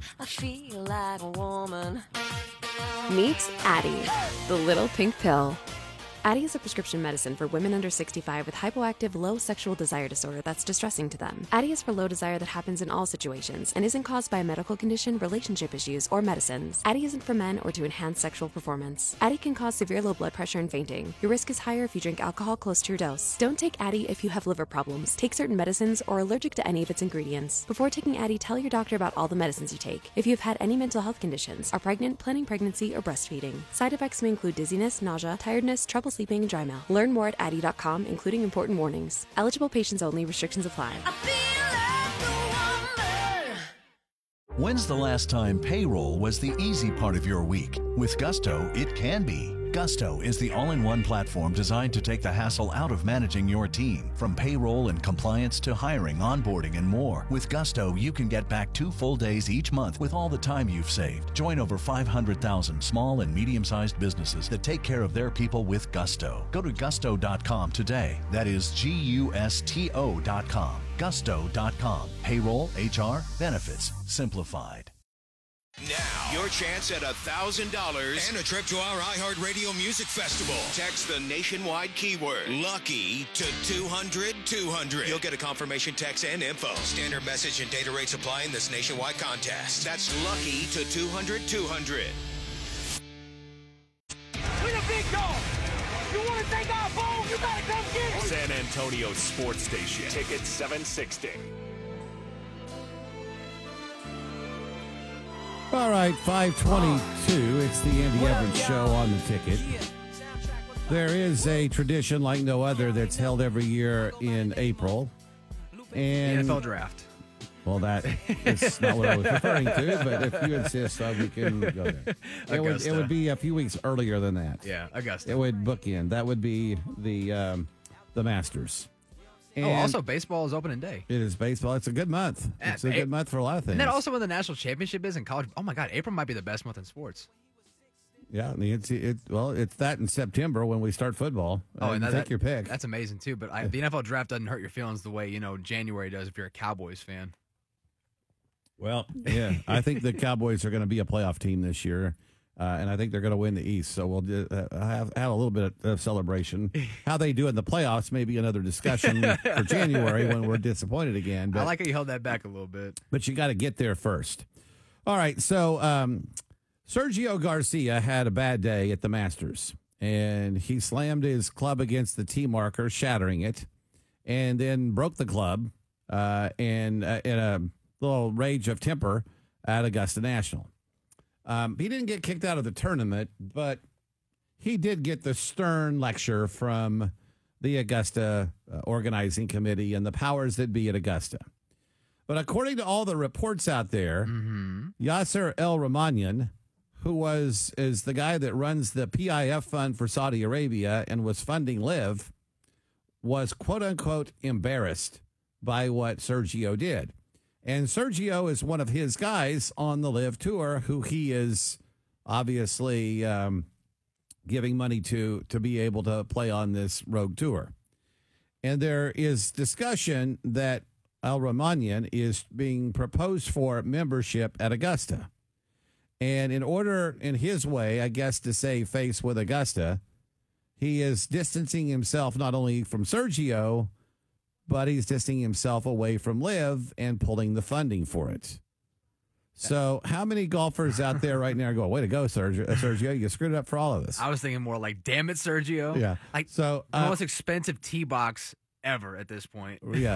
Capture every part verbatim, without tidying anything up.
I feel like a woman. Meet Addie, the little pink pill. Addie is a prescription medicine for women under sixty-five with hypoactive low sexual desire disorder that's distressing to them. Addie is for low desire that happens in all situations and isn't caused by a medical condition, relationship issues, or medicines. Addie isn't for men or to enhance sexual performance. Addie can cause severe low blood pressure and fainting. Your risk is higher if you drink alcohol close to your dose. Don't take Addie if you have liver problems, take certain medicines, or are allergic to any of its ingredients. Before taking Addie, tell your doctor about all the medicines you take. If you've had any mental health conditions, are pregnant, planning pregnancy, or breastfeeding. Side effects may include dizziness, nausea, tiredness, trouble sleeping, and dry mouth. Learn more at addie dot com, including important warnings. Eligible patients only. Restrictions apply. I feel like a woman. When's the last time payroll was the easy part of your week? With Gusto, it can be. Gusto is the all-in-one platform designed to take the hassle out of managing your team. From payroll and compliance to hiring, onboarding, and more. With Gusto, you can get back two full days each month with all the time you've saved. Join over five hundred thousand small and medium-sized businesses that take care of their people with Gusto. Go to gusto dot com today. That is G U S T O dot com. gusto dot com. Payroll, H R, benefits, simplified. Now, your chance at one thousand dollars and a trip to our iHeartRadio Music Festival. Text the nationwide keyword LUCKY to two hundred two hundred. You'll get a confirmation text and info. Standard message and data rates apply in this nationwide contest. That's LUCKY to two hundred two hundred. We the big dog. You want to take our phone? You got to come get it. San Antonio Sports Station. Ticket seven sixty. All right, five twenty-two. It's the Andy Evans Show on the ticket. There is a tradition like no other that's held every year in April. And N F L draft. Well, that is not what I was referring to, but if you insist, uh, we can go there. It would, it would be a few weeks earlier than that. Yeah, Augusta. It would bookend. That would be the um, the Masters. And oh, also baseball is opening day. It is baseball. It's a good month. And It's a good month for a lot of things. And then also when the national championship is in college. Oh my God, April might be the best month in sports. Yeah, I mean, it's it. Well, it's that in September when we start football. Oh, and uh, that, take your pick. That's amazing too. But I, the N F L draft doesn't hurt your feelings the way you know January does if you're a Cowboys fan. Well, yeah, I think the Cowboys are going to be a playoff team this year, uh, and I think they're going to win the East. So we'll uh, have have a little bit of celebration. How they do in the playoffs may be another discussion for January when we're disappointed again. But, I like how you held that back a little bit. But you got to get there first. All right, so um, Sergio Garcia had a bad day at the Masters, and he slammed his club against the tee marker, shattering it, and then broke the club uh, and uh, in a little rage of temper at Augusta National. Um, he didn't get kicked out of the tournament, but he did get the stern lecture from the Augusta uh, organizing committee and the powers that be at Augusta. But according to all the reports out there, mm-hmm. Yasser El-Rahmanian, who was is the guy that runs the P I F fund for Saudi Arabia and was funding Live, was quote unquote embarrassed by what Sergio did. And Sergio is one of his guys on the Live Tour who he is obviously um, giving money to to be able to play on this Rogue Tour. And there is discussion that El-Rahmanian is being proposed for membership at Augusta. And in order, in his way, I guess, to save face with Augusta, he is distancing himself not only from Sergio, but he's distancing himself away from Live and pulling the funding for it. So how many golfers out there right now are going, way to go, Sergio, Sergio, you screwed it up for all of us. I was thinking more like, damn it, Sergio. Yeah. Like, so, the uh, most expensive tee box ever at this point. Yeah.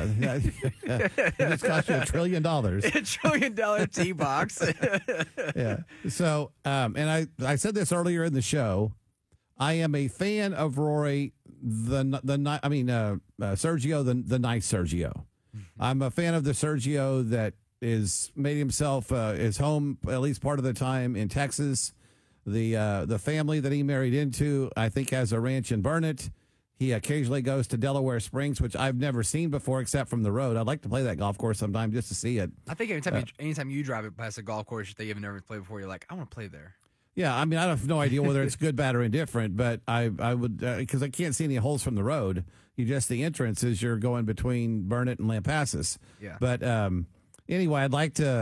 It's cost you a trillion dollars. A trillion dollar tee box. Yeah. So, um, and I, I said this earlier in the show, I am a fan of Rory, the the I mean uh, uh, Sergio, the the nice Sergio. Mm-hmm. I'm a fan of the Sergio that is made himself uh, his home at least part of the time in Texas. The uh, the family that he married into, I think, has a ranch in Burnett. He occasionally goes to Delaware Springs, which I've never seen before except from the road. I'd like to play that golf course sometime just to see it. I think anytime, uh, you, anytime you drive it past a golf course that you've never played before, you're like, I want to play there. Yeah, I mean, I have no idea whether it's good, bad, or indifferent, but I, I would, because uh, I can't see any holes from the road. You just, the entrance is you're going between Burnett and Lampasas. Yeah. But um, anyway, I'd like to,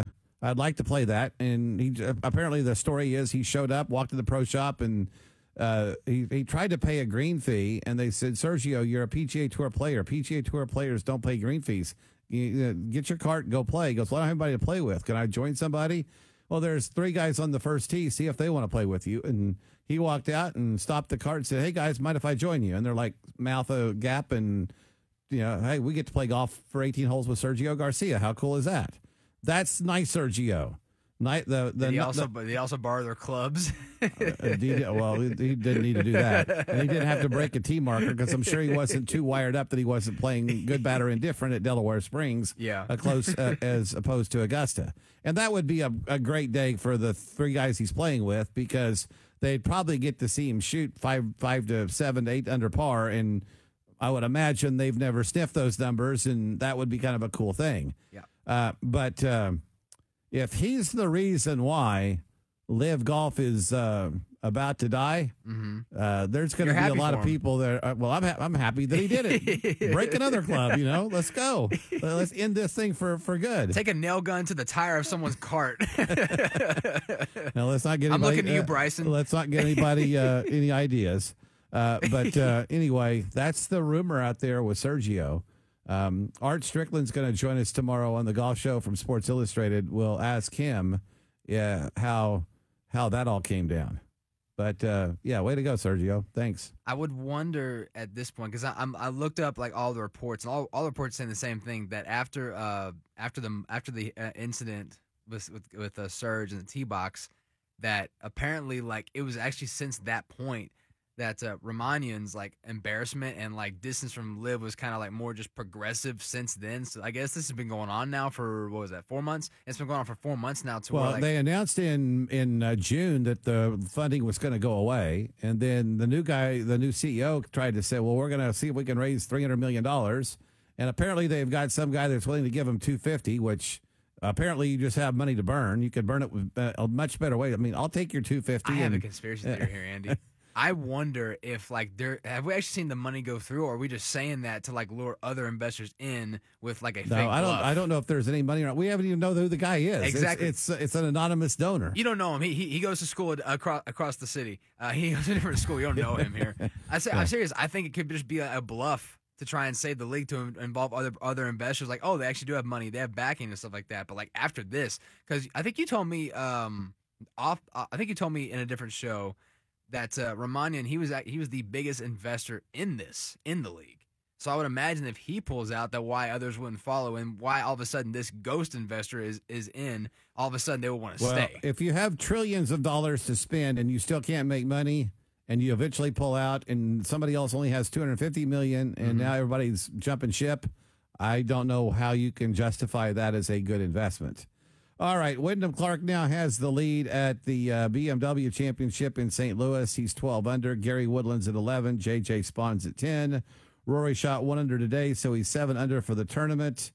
I'd like to play that. And he apparently the story is he showed up, walked to the pro shop, and uh, he, he tried to pay a green fee. And they said, Sergio, you're a P G A Tour player. P G A Tour players don't pay green fees. You, you know, get your cart and go play. He goes, well, I don't have anybody to play with. Can I join somebody? Well, there's three guys on the first tee. See if they want to play with you. And he walked out and stopped the cart and said, hey, guys, mind if I join you? And they're like mouth agape and, you know, hey, we get to play golf for eighteen holes with Sergio Garcia. How cool is that? That's nice, Sergio. Night the the. Did he the, also did he also borrow their clubs? uh, he, well, he, he didn't need to do that, and he didn't have to break a tee marker because I'm sure he wasn't too wired up that he wasn't playing good, bad, or indifferent at Delaware Springs. Yeah, a close uh, as opposed to Augusta, and that would be a, a great day for the three guys he's playing with because they'd probably get to see him shoot five five to seven to eight under par, and I would imagine they've never sniffed those numbers, and that would be kind of a cool thing. Yeah, uh, but. Uh, If he's the reason why Live Golf is uh, about to die, mm-hmm. uh, there's going to be a lot of people there. Uh, well, I'm ha- I'm happy that he did it. Break another club, you know. Let's go. Let's end this thing for, for good. Take a nail gun to the tire of someone's cart. Now let's not get. Anybody, I'm looking at you, uh, Bryson. Let's not get anybody uh, any ideas. Uh, but uh, anyway, that's the rumor out there with Sergio. Um, Art Strickland's going to join us tomorrow on the Golf Show from Sports Illustrated. We'll ask him yeah, how how that all came down. But, uh, yeah, way to go, Sergio. Thanks. I would wonder at this point, because I, I'm I looked up like all the reports, and all, all the reports saying the same thing, that after uh, after the after the uh, incident with with, with uh, Serge and the tee box, that apparently like it was actually since that point that uh, Romanian's like embarrassment and like distance from Liv was kind of like more just progressive since then. So I guess this has been going on now for what was that four months? It's been going on for four months now. To well, where, like, they announced in in uh, June that the funding was going to go away, and then the new guy, the new C E O, tried to say, "Well, we're going to see if we can raise three hundred million dollars." And apparently, they've got some guy that's willing to give them two fifty, which. Apparently, you just have money to burn. You could burn it with a much better way. I mean, I'll take your two fifty. I have and, a conspiracy theory here, Andy. I wonder if like there have we actually seen the money go through, or are we just saying that to like lure other investors in with like a no, fake I don't. bluff? I don't know if there's any money around. We haven't even know who the guy is. Exactly. It's it's, it's an anonymous donor. You don't know him. He he, he goes to school across across the city. Uh, he goes to a different school. You don't know him here. I say I'm serious. I think it could just be a, a bluff to try and save the league to involve other other investors. Like, oh, they actually do have money. They have backing and stuff like that. But like after this, because I think you told me um off. Uh, I think you told me in a different show that uh, Romanian, he was at, he was the biggest investor in this in the league. So I would imagine if he pulls out, that why others wouldn't follow, and why all of a sudden this ghost investor is is in. All of a sudden they will want to well, stay. If you have trillions of dollars to spend and you still can't make money, and you eventually pull out, and somebody else only has two hundred fifty million, and mm-hmm. now everybody's jumping ship, I don't know how you can justify that as a good investment. All right, Wyndham Clark now has the lead at the uh, B M W Championship in Saint Louis. He's twelve under. Gary Woodland's at eleven. J J Spawn's at ten. Rory shot one under today, so he's seven under for the tournament.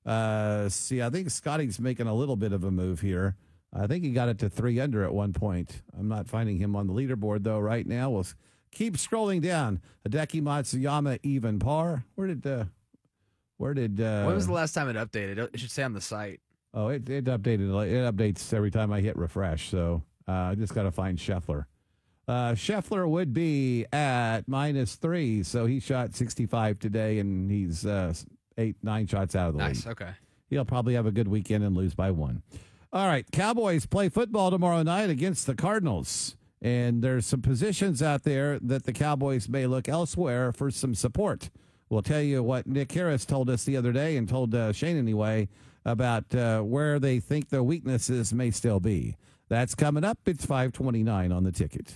Uh, see, I think Scotty's making a little bit of a move here. I think he got it to three under at one point. I'm not finding him on the leaderboard, though, right now. We'll keep scrolling down. Hideki Matsuyama, even par. Where did, uh, where did, uh, when was the last time it updated? It should say on the site. Oh, it, it updated. It updates every time I hit refresh. So uh, I just got to find Scheffler. Uh, Scheffler would be at minus three. So he shot sixty-five today, and he's uh, eight, nine shots out of the nice, league. Okay. He'll probably have a good weekend and lose by one. All right, Cowboys play football tomorrow night against the Cardinals. And there's some positions out there that the Cowboys may look elsewhere for some support. We'll tell you what Nick Harris told us the other day, and told uh, Shane anyway, about uh, where they think their weaknesses may still be. That's coming up. It's five twenty-nine on the ticket.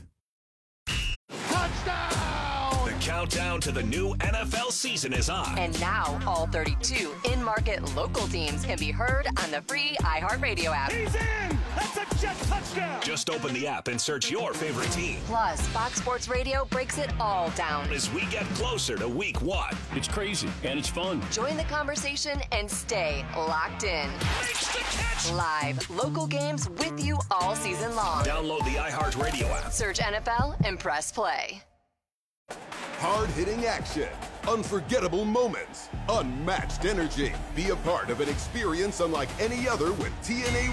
The countdown to the new N F L season is on. And now all thirty-two in-market local teams can be heard on the free iHeartRadio app. He's in! That's a jet touchdown! Just open the app and search your favorite team. Plus, Fox Sports Radio breaks it all down as we get closer to week one. It's crazy, and it's fun. Join the conversation and stay locked in. Live, local games with you all season long. Download the iHeartRadio app. Search N F L and press play. Hard-hitting action, unforgettable moments, unmatched energy. Be a part of an experience unlike any other with T N A